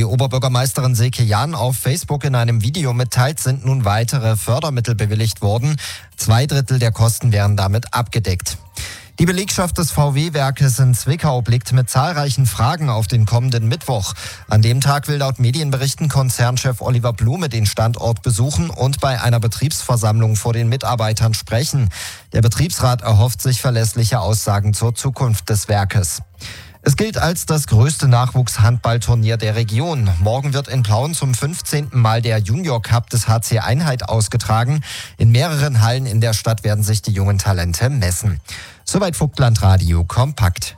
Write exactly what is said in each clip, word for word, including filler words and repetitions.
Wie Oberbürgermeisterin Silke Jahn auf Facebook in einem Video mitteilt, sind nun weitere Fördermittel bewilligt worden. Zwei Drittel der Kosten wären damit abgedeckt. Die Belegschaft des V W-Werkes in Zwickau blickt mit zahlreichen Fragen auf den kommenden Mittwoch. An dem Tag will laut Medienberichten Konzernchef Oliver Blume den Standort besuchen und bei einer Betriebsversammlung vor den Mitarbeitern sprechen. Der Betriebsrat erhofft sich verlässliche Aussagen zur Zukunft des Werkes. Es gilt als das größte Nachwuchshandballturnier der Region. Morgen wird in Plauen zum fünfzehnten Mal der Junior Cup des H C Einheit ausgetragen. In mehreren Hallen in der Stadt werden sich die jungen Talente messen. Soweit Vogtlandradio kompakt.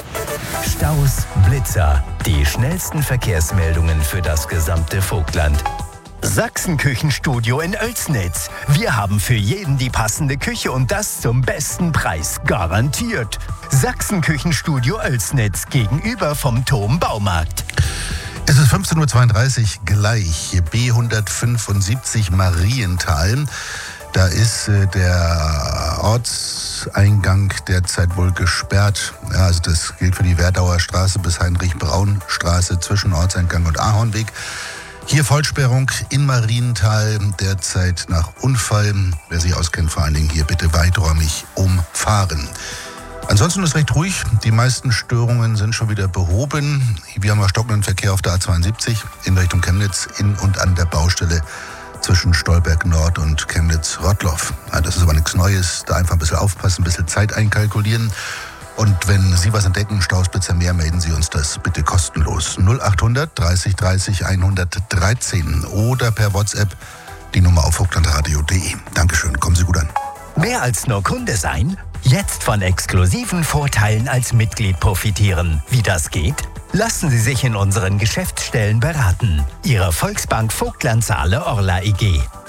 Staus, Blitzer, die schnellsten Verkehrsmeldungen für das gesamte Vogtland. Sachsenküchenstudio in Oelsnitz. Wir haben für jeden die passende Küche und das zum besten Preis. Garantiert. Sachsenküchenstudio Oelsnitz gegenüber vom Tom Baumarkt. Es ist fünfzehn Uhr zweiunddreißig gleich. B hundertfünfundsiebzig Marienthal. Da ist äh, der Ortseingang derzeit wohl gesperrt. Ja, also das gilt für die Werdauer Straße bis Heinrich-Braun-Straße zwischen Ortseingang und Ahornweg. Hier Vollsperrung in Marienthal, derzeit nach Unfall. Wer sich auskennt, vor allen Dingen hier bitte weiträumig umfahren. Ansonsten ist recht ruhig. Die meisten Störungen sind schon wieder behoben. Wir haben auch stockenden Verkehr auf der A zweiundsiebzig in Richtung Chemnitz in und an der Baustelle zwischen Stolberg Nord und Chemnitz-Rottloff. Ja, das ist aber nichts Neues. Da einfach ein bisschen aufpassen, ein bisschen Zeit einkalkulieren. Und wenn Sie was entdecken, Stauspitzer mehr, melden Sie uns das bitte kostenlos. null achthundert dreißig dreißig hundertdreizehn oder per WhatsApp die Nummer auf vogtlandradio punkt de. Dankeschön, kommen Sie gut an. Mehr als nur Kunde sein? Jetzt von exklusiven Vorteilen als Mitglied profitieren. Wie das geht? Lassen Sie sich in unseren Geschäftsstellen beraten. Ihre Volksbank Vogtlandsaale Orla E G.